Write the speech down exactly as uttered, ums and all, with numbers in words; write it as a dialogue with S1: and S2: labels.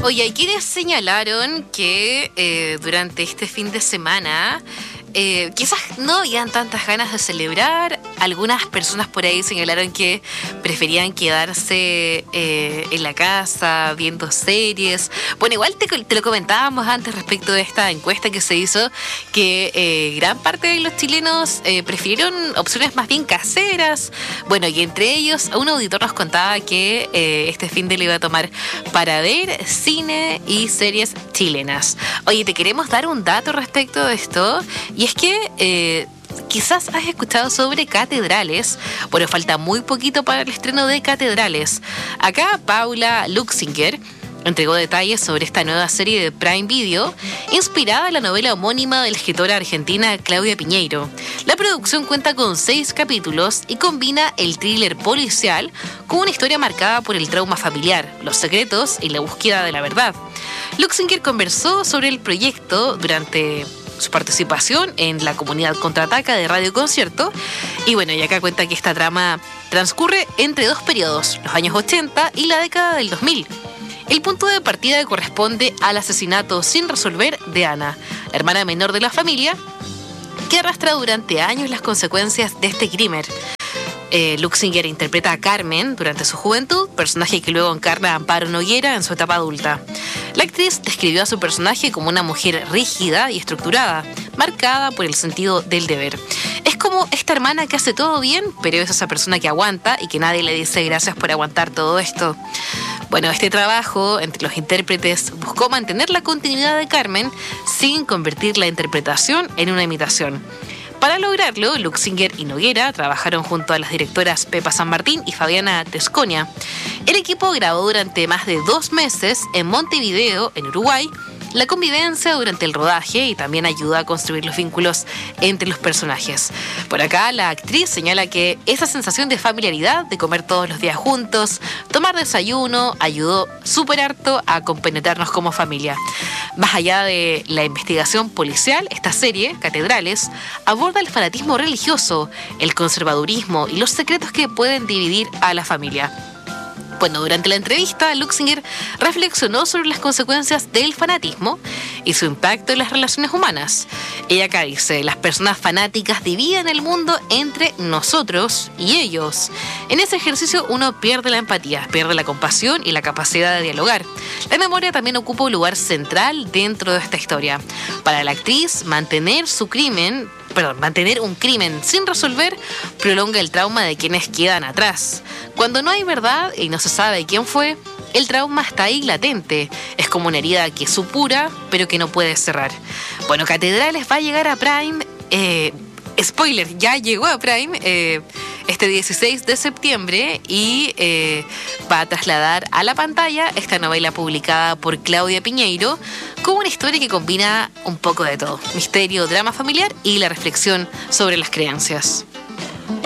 S1: Oye, hay quienes señalaron que eh, durante este fin de semana eh, quizás no habían tantas ganas de celebrar. Algunas personas por ahí señalaron que preferían quedarse eh, en la casa viendo series. Bueno, igual te, te lo comentábamos antes respecto de esta encuesta que se hizo, que eh, gran parte de los chilenos eh, prefirieron opciones más bien caseras. Bueno, y entre ellos un auditor nos contaba que eh, este fin de lo iba a tomar para ver cine y series chilenas. Oye, te queremos dar un dato respecto de esto, y es que eh, quizás has escuchado sobre Catedrales. Bueno, falta muy poquito para el estreno de Catedrales. Acá Paula Luxinger entregó detalles sobre esta nueva serie de Prime Video, inspirada en la novela homónima de la escritora argentina Claudia Piñeiro. La producción cuenta con seis capítulos y combina el thriller policial con una historia marcada por el trauma familiar, los secretos y la búsqueda de la verdad. Luxinger conversó sobre el proyecto durante su participación en la comunidad Contraataca de Radio Concierto. Y bueno, y acá cuenta que esta trama transcurre entre dos periodos, los años ochenta y la década del dos mil. El punto de partida corresponde al asesinato sin resolver de Ana, la hermana menor de la familia, que arrastra durante años las consecuencias de este crimen. Eh, Luxinger interpreta a Carmen durante su juventud, personaje que luego encarna a Amparo Noguera en su etapa adulta. La actriz describió a su personaje como una mujer rígida y estructurada, marcada por el sentido del deber. Es como esta hermana que hace todo bien, pero es esa persona que aguanta y que nadie le dice gracias por aguantar todo esto. Bueno, este trabajo entre los intérpretes buscó mantener la continuidad de Carmen sin convertir la interpretación en una imitación. Para lograrlo, Luxinger y Noguera trabajaron junto a las directoras Pepa San Martín y Fabiana Tesconia. El equipo grabó durante más de dos meses en Montevideo, en Uruguay, la convivencia durante el rodaje y también ayudó a construir los vínculos entre los personajes. Por acá, la actriz señala que esa sensación de familiaridad, de comer todos los días juntos, tomar desayuno, ayudó súper harto a compenetrarnos como familia. Más allá de la investigación policial, esta serie, Catedrales, aborda el fanatismo religioso, el conservadurismo y los secretos que pueden dividir a la familia. Bueno, durante la entrevista, Luxinger reflexionó sobre las consecuencias del fanatismo y su impacto en las relaciones humanas. Ella acá dice: las personas fanáticas dividen el mundo entre nosotros y ellos. En ese ejercicio uno pierde la empatía, pierde la compasión y la capacidad de dialogar. La memoria también ocupa un lugar central dentro de esta historia. Para la actriz, mantener su crimen... Perdón, mantener un crimen sin resolver prolonga el trauma de quienes quedan atrás. Cuando no hay verdad y no se sabe quién fue, el trauma está ahí latente. Es como una herida que supura, pero que no puede cerrar. Bueno, Catedrales va a llegar a Prime. Eh, spoiler, ya llegó a Prime eh, este dieciséis de septiembre y eh, va a trasladar a la pantalla esta novela publicada por Claudia Piñeiro, con una historia que combina un poco de todo: misterio, drama familiar y la reflexión sobre las creencias.